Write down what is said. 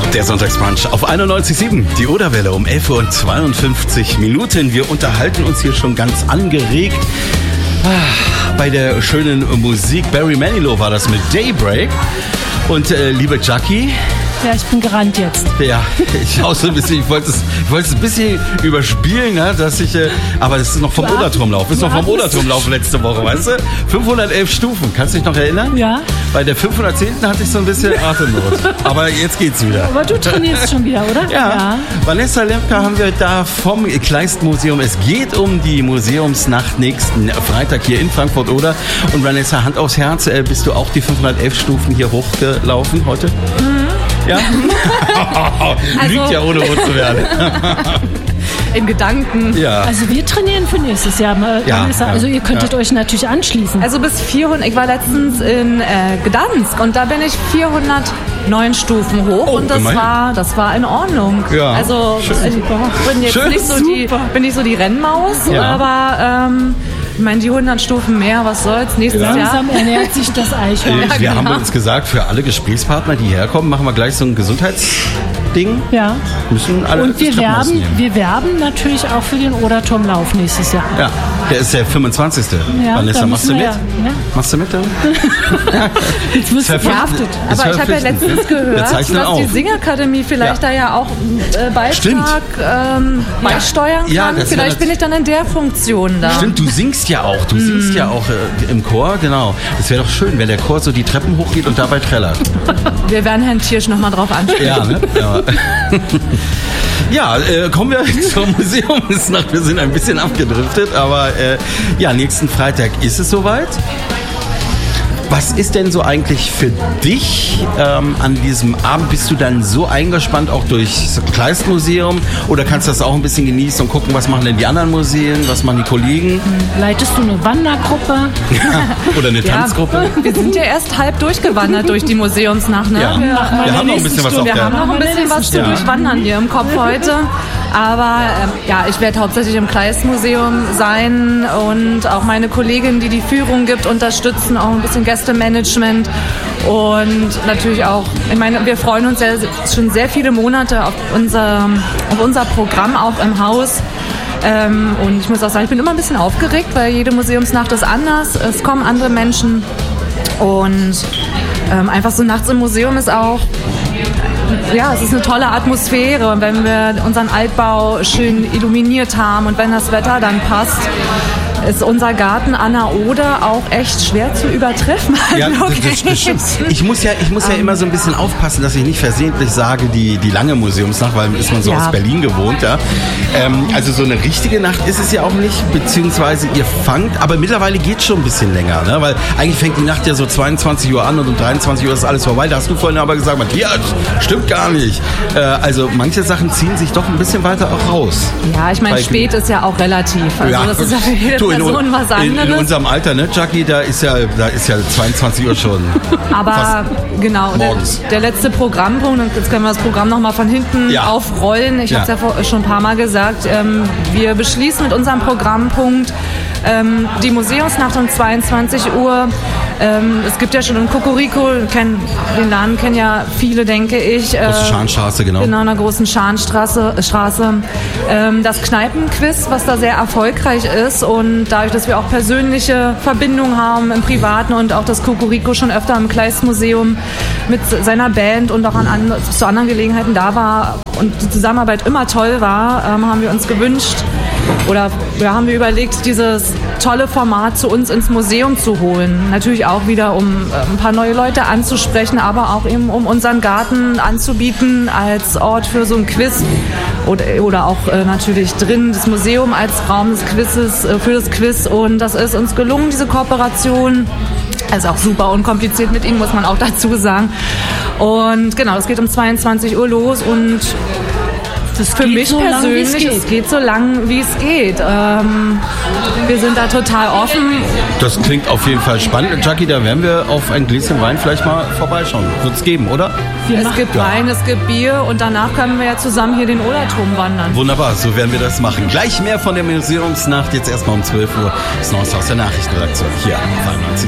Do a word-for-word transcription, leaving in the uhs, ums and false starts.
Der Sonntagsbrunch auf einundneunzig Komma sieben, die Oderwelle um elf Uhr und zweiundfünfzig Minuten. Wir unterhalten uns hier schon ganz angeregt ah, bei der schönen Musik. Barry Manilow war das mit Daybreak. Und äh, liebe Jackie... Ja, ich bin gerannt jetzt. Ja, ich auch so ein bisschen, ich wollte es, ich wollte es ein bisschen überspielen, ne, dass ich, äh, aber das ist noch vom Oderturmlauf, ist noch vom Oderturmlauf letzte Woche, weißt du? fünfhundertelf Stufen, kannst du dich noch erinnern? Ja. Bei der fünfhundertzehnten hatte ich so ein bisschen Atemnot, aber jetzt geht's wieder. Aber du trainierst schon wieder, oder? Ja. ja. Vanessa Lemke haben wir da vom Kleist-Museum. Es geht um die Museumsnacht nächsten Freitag hier in Frankfurt-Oder. Und Vanessa, Hand aufs Herz, äh, bist du auch die fünfhundertelf Stufen hier hochgelaufen heute? Mhm. Ja? Also, lügt ja ohne rot zu werden. In Gedanken. Ja. Also wir trainieren für nächstes Jahr. Ja, ja, also ihr könntet ja. euch natürlich anschließen. Also bis vierhundert, ich war letztens in äh, Gdansk und da bin ich vierhundertneun Stufen hoch oh, und das war, das war in Ordnung. Ja, also schön. ich bin jetzt schön. nicht so die, bin nicht so die Rennmaus, ja. aber ähm, ich meine, die hundert Stufen mehr, was soll's, nächstes ja. Jahr. Langsam ernährt sich das Eichhorn. Ja, ja, wir genau. haben uns gesagt, für alle Gesprächspartner, die herkommen, machen wir gleich so ein Gesundheitsding. Ja. Müssen alle Und wir werben, wir werben natürlich auch für den Oderturmlauf nächstes Jahr. Ja, der ist der fünfundzwanzigste Ja, Vanessa, machst du mit? Ja. Machst du mit? Jetzt wirst du verhaftet. Aber ich habe ja letztens gehört, dass auf. die Singakademie vielleicht ja. da ja auch äh, Beitrag ähm, beisteuern kann. Ja, vielleicht bin ich dann in der Funktion da. Stimmt, du singst ja auch. Du singst hm. ja auch äh, im Chor, genau. Es wäre doch schön, wenn der Chor so die Treppen hochgeht und dabei trällert. Wir werden Herrn Tiersch nochmal drauf ansprechen. Ja, ne? Ja. Ja, äh, kommen wir zur Museumsnacht. Wir sind ein bisschen abgedriftet, aber äh, ja, nächsten Freitag ist es soweit. Was ist denn so eigentlich für dich ähm, an diesem Abend? Bist du dann so eingespannt auch durchs Kleist-Museum oder kannst du das auch ein bisschen genießen und gucken, was machen denn die anderen Museen, was machen die Kollegen? Leitest du eine Wandergruppe? Ja, oder eine ja, Tanzgruppe? Wir sind ja erst halb durchgewandert durch die Museumsnacht. Ne? Ja. Wir, wir haben noch ein bisschen was auf Wir der haben noch ein bisschen was zu ja. durchwandern hier im Kopf heute. Aber äh, ja, ich werde hauptsächlich im Kleist-Museum sein und auch meine Kollegin, die die Führung gibt, unterstützen, auch ein bisschen Gästemanagement und natürlich auch, ich meine, wir freuen uns ja schon sehr viele Monate auf unser, auf unser Programm auch im Haus. Ähm, und ich muss auch sagen, ich bin immer ein bisschen aufgeregt, weil jede Museumsnacht ist anders. Es kommen andere Menschen und ähm, einfach so nachts im Museum ist auch, ja, es ist eine tolle Atmosphäre und wenn wir unseren Altbau schön illuminiert haben und wenn das Wetter dann passt, ist unser Garten an der Oder auch echt schwer zu übertreffen. Ja, das, das stimmt. Ich muss ja, ich muss ja immer so ein bisschen aufpassen, dass ich nicht versehentlich sage, die, die lange Museumsnacht, weil ist man so ja. aus Berlin gewohnt. Ja. Ähm, also so eine richtige Nacht ist es ja auch nicht, beziehungsweise ihr fangt, aber mittlerweile geht es schon ein bisschen länger, ne? Weil eigentlich fängt die Nacht ja so zweiundzwanzig Uhr an und um dreiundzwanzig Uhr ist alles vorbei. Da hast du vorhin aber gesagt, Matthias, stimmt gar nicht. Äh, also manche Sachen ziehen sich doch ein bisschen weiter auch raus. Ja, ich meine, spät ist ja auch relativ. Also ja, das ist ja für jede du, Person in, was anderes. In, in unserem Alter, ne, Jackie, da ist ja, da ist ja zweiundzwanzig Uhr schon. Aber genau, der, der letzte Programmpunkt, und jetzt können wir das Programm nochmal von hinten ja. aufrollen. Ich ja. habe es ja schon ein paar Mal gesagt. Ähm, wir beschließen mit unserem Programmpunkt ähm, die Museumsnacht um zweiundzwanzig Uhr. Ähm, es gibt ja schon im Cocorico, kenn, den Laden kennen ja viele, denke ich. Äh, Große Scharnstraße, genau. Genau, in der großen Scharnstraße. Straße. Ähm, das Kneipenquiz, was da sehr erfolgreich ist und dadurch, dass wir auch persönliche Verbindungen haben im Privaten und auch das Cocorico schon öfter im Kleist-Museum mit seiner Band und auch an and- zu anderen Gelegenheiten da war und die Zusammenarbeit immer toll war, ähm, haben wir uns gewünscht oder ja, haben wir überlegt, dieses tolle Format zu uns ins Museum zu holen. Natürlich auch wieder, um äh, ein paar neue Leute anzusprechen, aber auch eben, um unseren Garten anzubieten als Ort für so ein Quiz oder, oder auch äh, natürlich drin das Museum als Raum des Quizzes, äh, für das Quiz. Und das ist uns gelungen, diese Kooperation. Also auch super unkompliziert mit ihm, muss man auch dazu sagen. Und genau, es geht um zweiundzwanzig Uhr los und Das für mich so persönlich, lang, es geht so lang, wie es geht. Ähm, wir sind da total offen. Das klingt auf jeden Fall spannend. Jackie, da werden wir auf ein Gläschen Wein vielleicht mal vorbeischauen. Wird es geben, oder? Wir es gibt ja. Wein, es gibt Bier und danach können wir ja zusammen hier den Oderturm wandern. Wunderbar, so werden wir das machen. Gleich mehr von der Museumsnacht, jetzt erstmal um zwölf Uhr. Das Neueste aus der Nachrichtenredaktion hier auf einundneunzig Komma sieben.